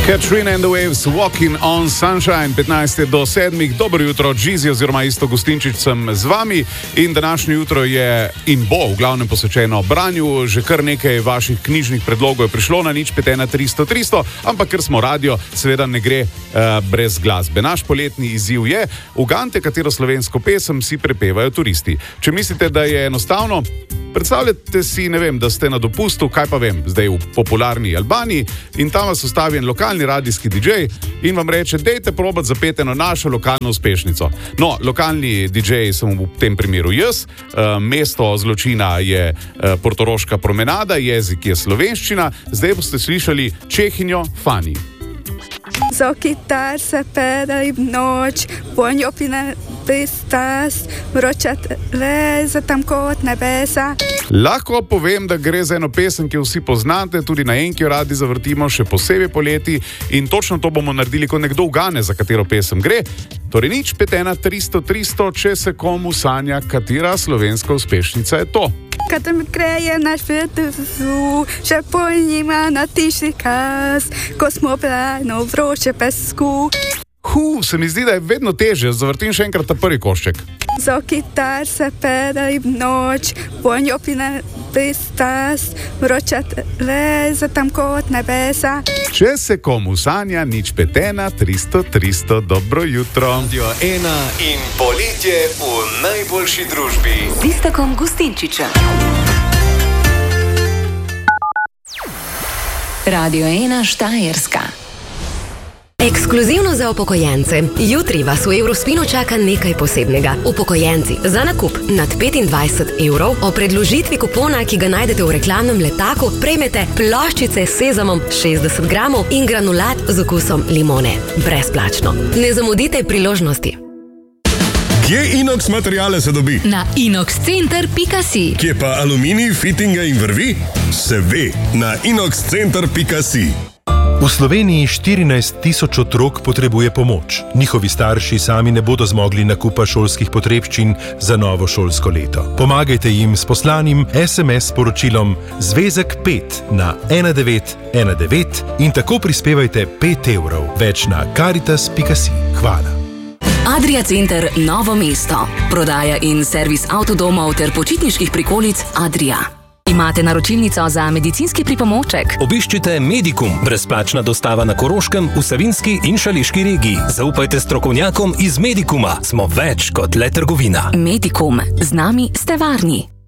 Katrina and the Waves, Walking on Sunshine, 15 do 7. Dobro jutro, Džizi oziroma Isto Gustinčič sem z vami in današnje jutro je in bo v glavnem posvečeno branju. Že kar nekaj vaših knjižnih predlogov je prišlo na 051 300, ampak ker smo radio, seveda ne gre brez glasbe. Naš poletni izziv je: ugante, katero slovensko pesem si prepevajo turisti. Če mislite, da je enostavno, predstavljate si, ne vem, da ste na dopustu, kaj pa vem, zdaj v popularni Albaniji in tam vas ustavi en lokalni radijski DJ in vam reče, dejte probati zapeti eno našo lokalno uspešnico. No, lokalni DJ sem v tem primeru jaz, mesto zločina je Portoroška promenada, jezik je slovenščina, zdaj boste slišali Čehinjo Fani. Za kitar se pedali v noč, ponjopine pristas, vročat leze tam kot nebesa. Lahko povem, da gre za eno pesem, ki jo vsi poznate, tudi na Enki jo radi zavrtimo, še posebej poleti, in točno to bomo naredili, ko nekdo ugane, za katero pesem gre. Torej 051 300, če se komu sanja, katera slovenska uspešnica je to. Kada mi kreje naš vrtu, še pojnjima na tišni kaz, ko smo plajno vroče pesku. Se mi zdi, da je vedno težje, zavrtim še enkrat ta prvi košček. Za kitar se pedali v noč, ponjopine pristas, vročat leze tam kot nebesa. Če se komu sanja, 051 300, dobro jutro. Radio 1 in poletje v najboljši družbi. Z Istokom Gustinčičem. Radio 1 Štajerska. Ekskluzivno za upokojence. Jutri vas v Eurospinu čaka nekaj posebnega. Upokojenci, za nakup nad 25 evrov o predložitvi kupona, ki ga najdete v reklamnem letaku, prejmete ploščice s sezamom 60 gramov in granulat z okusom limone. Brezplačno. Ne zamudite priložnosti. Kje Inox materiale se dobi? Na inoxcenter.si. Kje pa aluminij, fitinga in vrvi? Se ve, na inoxcenter.si. V Sloveniji 14 000 otrok potrebuje pomoč. Njihovi starši sami ne bodo zmogli nakupa šolskih potrebščin za novo šolsko leto. Pomagajte jim s poslanim SMS sporočilom Zvezek 5 na 1919 in tako prispevajte 5 evrov. Več na caritas.si. Hvala. Adria Center Novo mesto. Prodaja in servis avtodomov ter počitniških prikolic Adria. Imate naročilnico za medicinski pripomoček? Obiščite Medikum, brezplačna dostava na Koroškem, v Savinjski in Šaleški regiji. Zaupajte strokovnjakom iz Medikuma. Smo več kot le trgovina. Medikum. Z nami ste varni.